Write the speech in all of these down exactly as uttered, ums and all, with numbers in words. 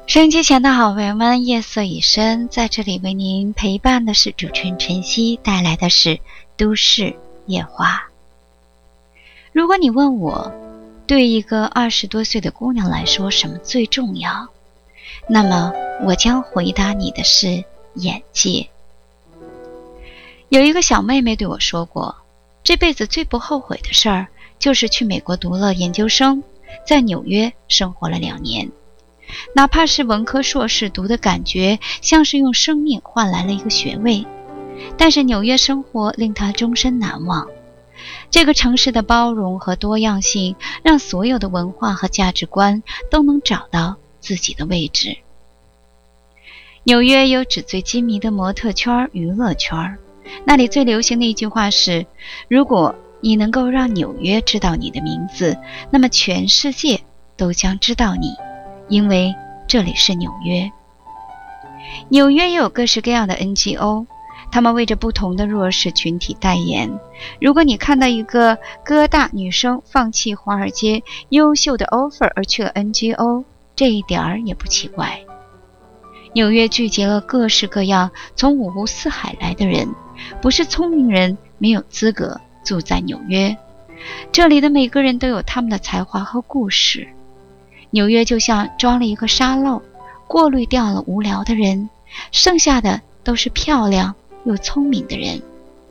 收音机前的好朋友们，夜色已深，在这里为您陪伴的是主持人晨曦，带来的是都市夜话。如果你问我，对一个二十多岁的姑娘来说什么最重要，那么我将回答你的是眼界。有一个小妹妹对我说过，这辈子最不后悔的事儿就是去美国读了研究生，在纽约生活了两年。哪怕是文科硕士，读的感觉像是用生命换来了一个学位，但是纽约生活令他终身难忘。这个城市的包容和多样性，让所有的文化和价值观都能找到自己的位置。纽约有纸醉金迷的模特圈、娱乐圈，那里最流行的一句话是：如果你能够让纽约知道你的名字，那么全世界都将知道你，因为这里是纽约。纽约也有各式各样的 N G O， 他们为着不同的弱势群体代言。如果你看到一个哥大女生放弃华尔街优秀的 offer 而去了 N G O， 这一点儿也不奇怪。纽约聚集了各式各样从五湖四海来的人，不是聪明人没有资格住在纽约，这里的每个人都有他们的才华和故事。纽约就像装了一个沙漏，过滤掉了无聊的人，剩下的都是漂亮又聪明的人。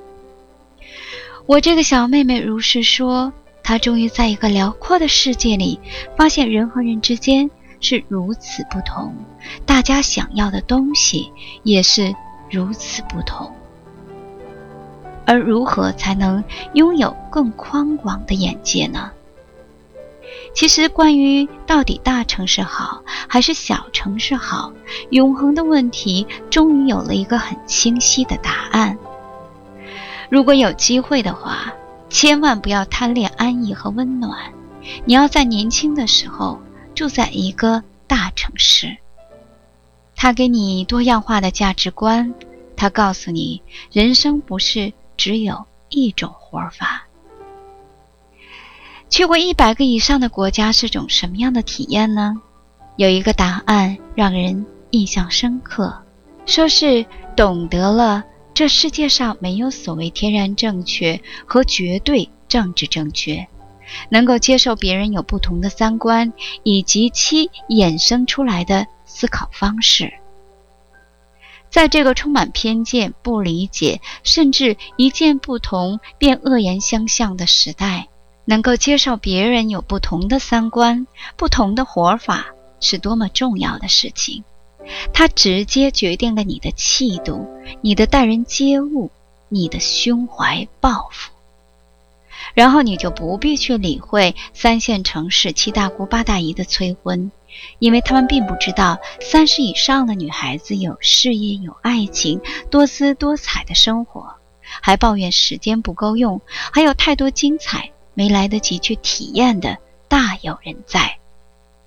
我这个小妹妹如是说，她终于在一个辽阔的世界里，发现人和人之间是如此不同，大家想要的东西也是如此不同。而如何才能拥有更宽广的眼界呢？其实关于到底大城市好还是小城市好，永恒的问题终于有了一个很清晰的答案。如果有机会的话，千万不要贪恋安逸和温暖，你要在年轻的时候住在一个大城市。它给你多样化的价值观，它告诉你人生不是只有一种活法。去过一百个以上的国家是种什么样的体验呢？有一个答案让人印象深刻，说是懂得了这世界上没有所谓天然正确和绝对政治正确，能够接受别人有不同的三观以及其衍生出来的思考方式。在这个充满偏见、不理解，甚至一见不同便恶言相向的时代，能够接受别人有不同的三观、不同的活法，是多么重要的事情。它直接决定了你的气度、你的待人接物、你的胸怀抱负。然后你就不必去理会三线城市七大姑八大姨的催婚，因为他们并不知道三十以上的女孩子有事业、有爱情、多姿多彩的生活，还抱怨时间不够用，还有太多精彩没来得及去体验的大有人在。